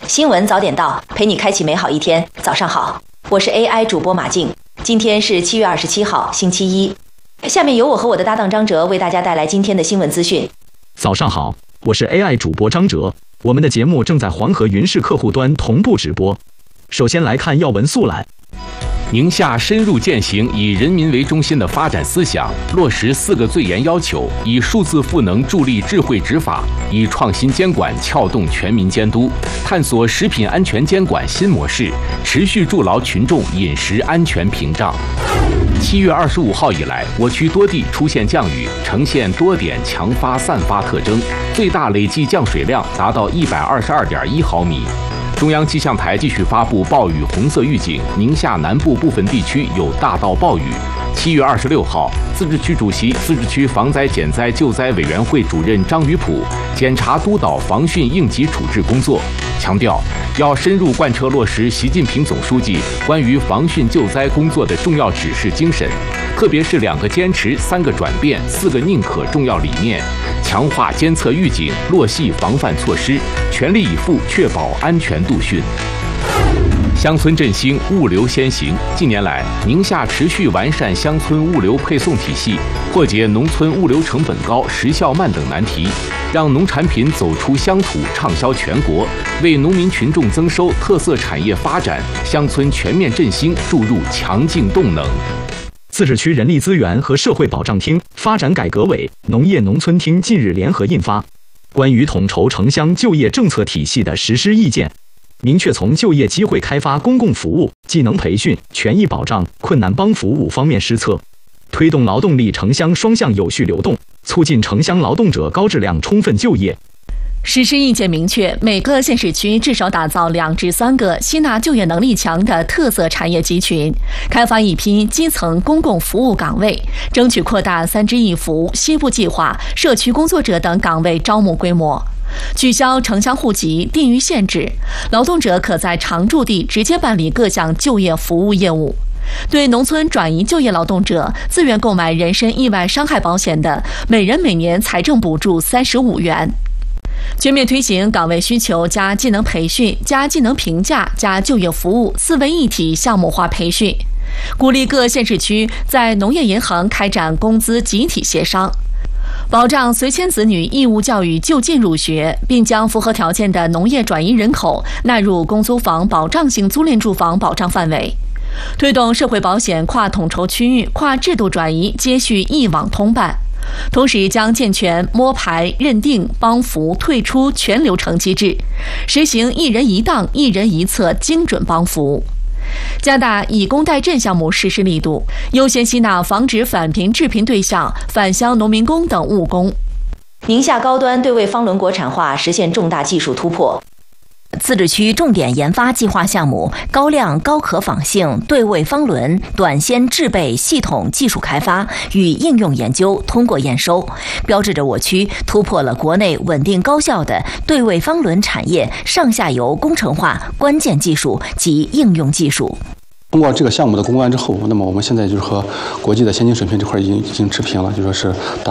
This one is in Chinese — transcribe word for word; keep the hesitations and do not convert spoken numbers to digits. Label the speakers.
Speaker 1: 新闻早点到，陪你开启美好一天。早上好，我是 A I 主播马静。今天是七月二十七号，星期一。下面由我和我的搭档张哲为大家带来今天的新闻资讯。
Speaker 2: 早上好，我是 A I 主播张哲。我们的节目正在黄河云视客户端同步直播。首先来看要闻速览。
Speaker 3: 宁夏深入践行以人民为中心的发展思想，落实四个最严要求，以数字赋能助力智慧执法，以创新监管撬动全民监督，探索食品安全监管新模式，持续筑牢群众饮食安全屏障。七月二十五号以来，我区多地出现降雨，呈现多点强发散发特征，最大累计降水量达到一百二十二点一毫米。中央气象台继续发布暴雨红色预警，宁夏南部部分地区有大到暴雨。七月二十六号，自治区主席、自治区防灾减灾救灾委员会主任张宇普检查督导防汛应急处置工作，强调要深入贯彻落实习近平总书记关于防汛救灾工作的重要指示精神，特别是两个坚持、三个转变、四个宁可重要理念，强化监测预警，落细防范措施，全力以赴确保安全度汛。乡村振兴，物流先行。近年来，宁夏持续完善乡村物流配送体系，破解农村物流成本高、时效慢等难题，让农产品走出乡土，畅销全国，为农民群众增收、特色产业发展、乡村全面振兴注入强劲动能。
Speaker 2: 自治区人力资源和社会保障厅、发展改革委、农业农村厅近日联合印发《关于统筹城乡就业政策体系的实施意见》，明确从就业机会开发、公共服务、技能培训、权益保障、困难帮扶五方面施策，推动劳动力城乡双向有序流动，促进城乡劳动者高质量充分就业。
Speaker 4: 实施意见明确，每个县市区至少打造两至三个吸纳就业能力强的特色产业集群，开发一批基层公共服务岗位，争取扩大三支一扶、西部计划、社区工作者等岗位招募规模。取消城乡户籍、地域限制，劳动者可在常住地直接办理各项就业服务业务。对农村转移就业劳动者自愿购买人身意外伤害保险的，每人每年财政补助三十五元。全面推行岗位需求加技能培训加技能评价加就业服务四位一体项目化培训，鼓励各县市区在农业银行开展工资集体协商，保障随迁子女义务教育就近入学，并将符合条件的农业转移人口纳入公租房保障性租赁住房保障范围，推动社会保险跨统筹区域、跨制度转移接续一网通办。同时将健全摸排、认定、帮扶、退出全流程机制，实行一人一档、一人一策精准帮扶，加大以工代赈项目实施力度，优先吸纳防止返贫致贫对象返乡农民工等务工。
Speaker 1: 宁夏高端对位方轮国产化实现重大技术突破。
Speaker 5: 自治区重点研发计划项目高量高可仿性对位方轮短纤制备系统技术开发与应用研究通过验收，标志着我区突破了国内稳定高效的对位方轮产业上下游工程化关键技术及应用技术。
Speaker 6: 通过这个项目的攻关之后，那么我们现在就是和国际的先进水平这块已经已经持平了，就说是达